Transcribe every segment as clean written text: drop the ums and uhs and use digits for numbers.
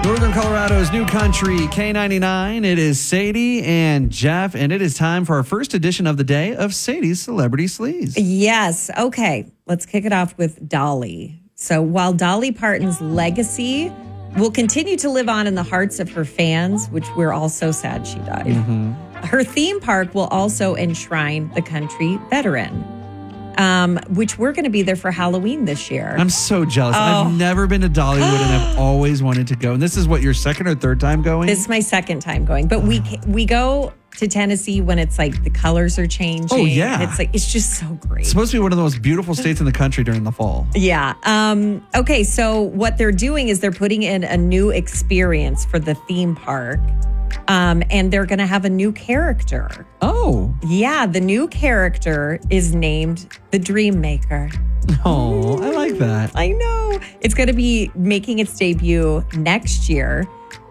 Northern Colorado's new country, K99. It is Sadie and Jeff, and it is time for our first edition of the day of Sadie's Celebrity Sleaze. Yes. Okay. Let's kick it off with Dolly. So while Dolly Parton's legacy will continue to live on in the hearts of her fans, which we're all so sad she died, her theme park will also enshrine the country veteran. Which we're going to be there for Halloween this year. I'm so jealous. I've never been to Dollywood and I've always wanted to go. And this is what, your second or third time going? This is my second time going. But we go to Tennessee when it's like the colors are changing. Oh, yeah. It's just so great. It's supposed to be one of the most beautiful states in the country during the fall. Yeah. Okay, so what they're doing is they're putting in a new experience for the theme park. And they're going to have a new character. Oh. Yeah, the new character is named the Dream Maker. Oh, I like that. I know. It's going to be making its debut next year.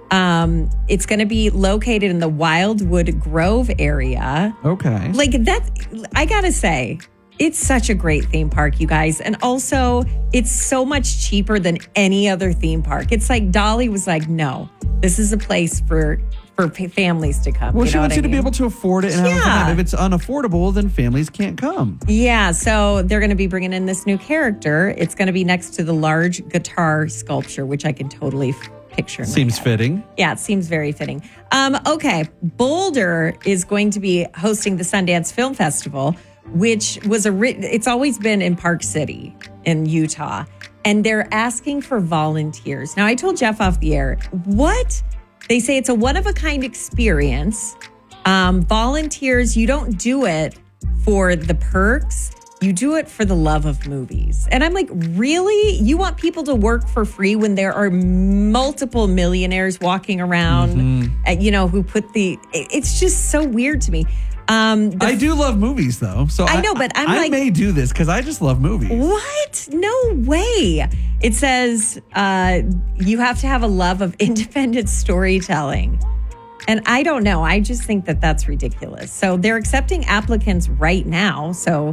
It's going to be located in the Wildwood Grove area. Okay. Like that, I got to say, it's such a great theme park, you guys. And also, it's so much cheaper than any other theme park. It's like Dolly was like, no, this is a place for families to come. Well, she wants you to be able to afford it and have a time. If it's unaffordable, then families can't come. Yeah, so they're going to be bringing in this new character. It's going to be next to the large guitar sculpture, which I can totally picture. Seems fitting. Yeah, it seems very fitting. Okay, Boulder is going to be hosting the Sundance Film Festival, which was it's always been in Park City in Utah, and they're asking for volunteers. Now, I told Jeff off the air, what? They say it's a one-of-a-kind experience. Volunteers, you don't do it for the perks. You do it for the love of movies. And I'm like, really? You want people to work for free when there are multiple millionaires walking around, who put it's just so weird to me. I do love movies, though. So I know, but I may do this because I just love movies. What? No way. It says you have to have a love of independent storytelling. And I don't know. I just think that that's ridiculous. So they're accepting applicants right now. So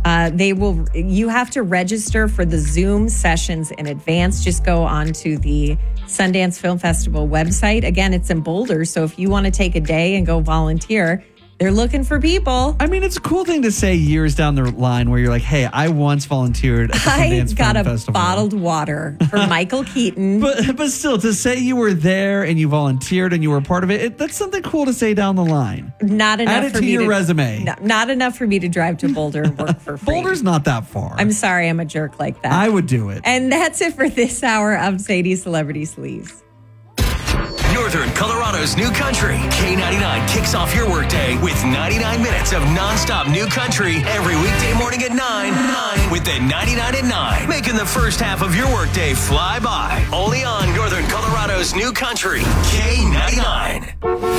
you have to register for the Zoom sessions in advance. Just go onto the Sundance Film Festival website. Again, it's in Boulder. So if you want to take a day and go volunteer, they're looking for people. I mean, it's a cool thing to say years down the line where you're like, hey, I once volunteered at the Sundance Film Festival. I got a bottled water for Michael Keaton. But still, to say you were there and you volunteered and you were a part of it, that's something cool to say down the line. Not enough Add it for to me your resume. No, not enough for me to drive to Boulder and work for free. Boulder's not that far. I'm sorry I'm a jerk like that. I would do it. And that's it for this hour of Sadie's Celebrity Sleaze. Northern Colorado's new country. K99 kicks off your workday with 99 minutes of nonstop new country every weekday morning at 9 with the 99 at 9. Making the first half of your workday fly by. Only on Northern Colorado's new country. K99.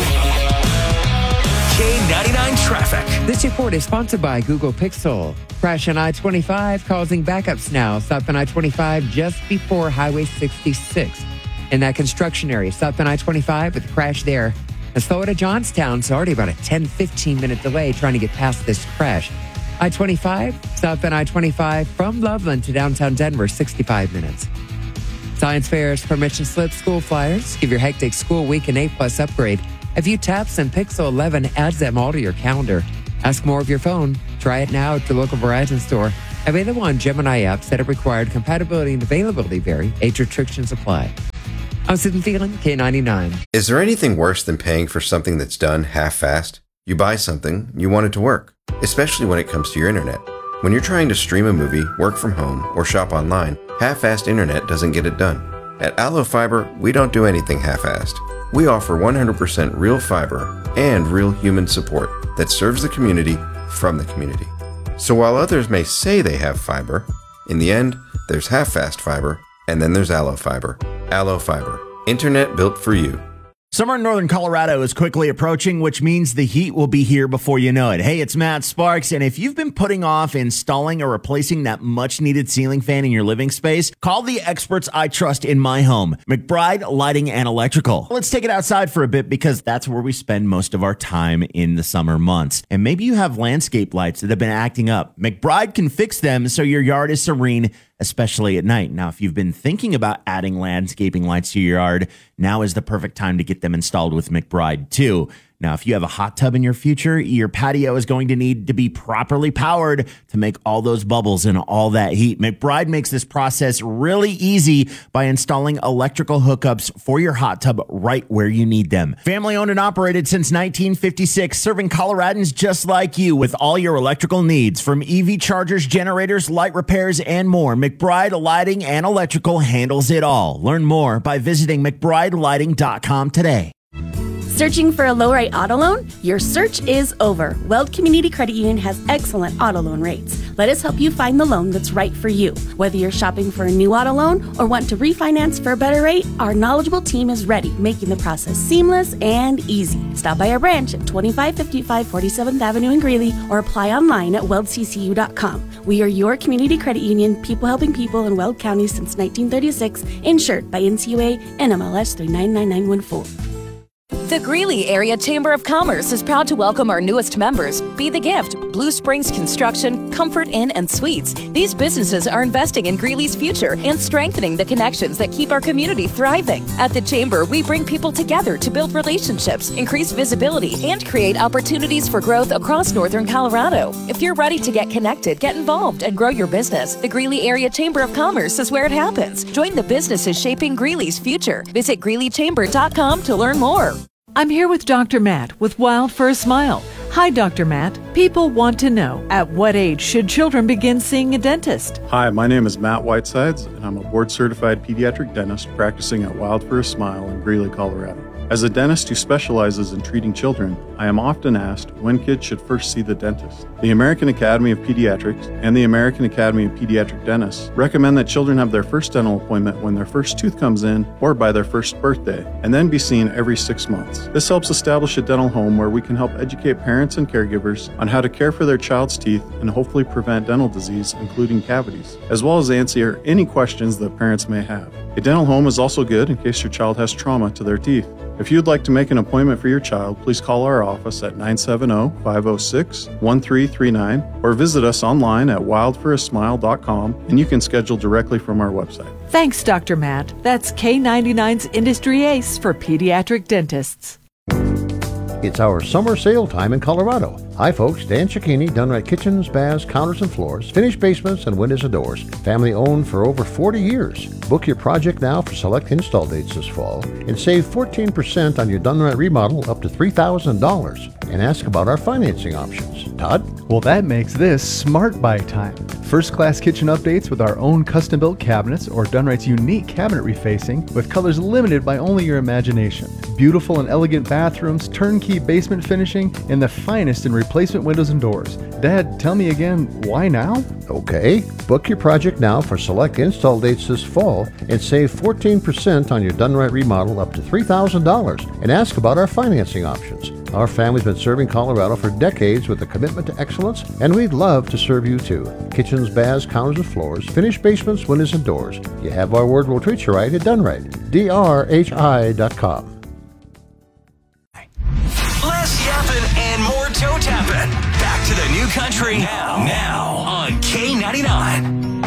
K99 traffic. This report is sponsored by Google Pixel. Crash on I-25 causing backups now. South on I-25 just before Highway 66. In that construction area, south on I-25 with a crash there. And slow to Johnstown, so already about a 10-15 minute delay trying to get past this crash. I-25, south on I-25 from Loveland to downtown Denver, 65 minutes. Science fairs, permission slips, school flyers. Give your hectic school week an A+ upgrade. A few taps and Pixel 11 adds them all to your calendar. Ask more of your phone. Try it now at your local Verizon store. Available on Gemini apps that have required compatibility and availability vary. Age restrictions apply. I'm Susan Phelan, K99. Is there anything worse than paying for something that's done half-assed? You buy something, you want it to work, especially when it comes to your internet. When you're trying to stream a movie, work from home, or shop online, half-assed internet doesn't get it done. At Allo Fiber, we don't do anything half-assed. We offer 100% real fiber and real human support that serves the community from the community. So while others may say they have fiber, in the end, there's half-fast fiber, and then there's Allo Fiber. Allo Fiber. Internet built for you. Summer in Northern Colorado is quickly approaching, which means the heat will be here before you know it. Hey, it's Matt Sparks, and if you've been putting off installing or replacing that much-needed ceiling fan in your living space, call the experts I trust in my home, McBride Lighting and Electrical. Let's take it outside for a bit because that's where we spend most of our time in the summer months. And maybe you have landscape lights that have been acting up. McBride can fix them so your yard is serene especially at night. Now, if you've been thinking about adding landscaping lights to your yard, now is the perfect time to get them installed with McBride too. Now, if you have a hot tub in your future, your patio is going to need to be properly powered to make all those bubbles and all that heat. McBride makes this process really easy by installing electrical hookups for your hot tub right where you need them. Family owned and operated since 1956, serving Coloradans just like you with all your electrical needs, from EV chargers, generators, light repairs, and more. McBride Lighting and Electrical handles it all. Learn more by visiting McBrideLighting.com today. Searching for a low-rate auto loan? Your search is over. Weld Community Credit Union has excellent auto loan rates. Let us help you find the loan that's right for you. Whether you're shopping for a new auto loan or want to refinance for a better rate, our knowledgeable team is ready, making the process seamless and easy. Stop by our branch at 2555 47th Avenue in Greeley or apply online at weldccu.com. We are your community credit union, people helping people in Weld County since 1936, insured by NCUA and MLS 399914. The Greeley Area Chamber of Commerce is proud to welcome our newest members, Be the Gift, Blue Springs Construction, Comfort Inn and Suites. These businesses are investing in Greeley's future and strengthening the connections that keep our community thriving. At the Chamber, we bring people together to build relationships, increase visibility, and create opportunities for growth across northern Colorado. If you're ready to get connected, get involved, and grow your business, the Greeley Area Chamber of Commerce is where it happens. Join the businesses shaping Greeley's future. Visit GreeleyChamber.com to learn more. I'm here with Dr. Matt with Wild for a Smile. Hi, Dr. Matt. People want to know, at what age should children begin seeing a dentist? Hi, my name is Matt Whitesides, and I'm a board-certified pediatric dentist practicing at Wild for a Smile in Greeley, Colorado. As a dentist who specializes in treating children, I am often asked when kids should first see the dentist. The American Academy of Pediatrics and the American Academy of Pediatric Dentists recommend that children have their first dental appointment when their first tooth comes in or by their first birthday, and then be seen every 6 months. This helps establish a dental home where we can help educate parents and caregivers on how to care for their child's teeth and hopefully prevent dental disease, including cavities, as well as answer any questions that parents may have. A dental home is also good in case your child has trauma to their teeth. If you'd like to make an appointment for your child, please call our office at 970-506-1339 or visit us online at wildforasmile.com, and you can schedule directly from our website. Thanks, Dr. Matt. That's K99's industry ace for pediatric dentists. It's our summer sale time in Colorado. Hi folks, Dan Cicchini, Dunright Kitchens, Baths, Counters and Floors, finished basements and windows and doors. Family owned for over 40 years. Book your project now for select install dates this fall and save 14% on your Dunright remodel up to $3,000. And ask about our financing options. Todd? Well, that makes this Smart Buy time. First-class kitchen updates with our own custom-built cabinets or Dunright's unique cabinet refacing with colors limited by only your imagination. Beautiful and elegant bathrooms, turnkey basement finishing, and the finest in replacement windows and doors. Dad, tell me again, why now? Okay, book your project now for select install dates this fall and save 14% on your Dunright remodel up to $3,000. And ask about our financing options. Our family's been serving Colorado for decades with a commitment to excellence, and we'd love to serve you too. Kitchens, baths, counters and floors, finished basements, windows and doors. You have our word, we'll treat you right at Dunright. DRHI.com. Less yapping and more toe tapping. Back to the new country now on K99.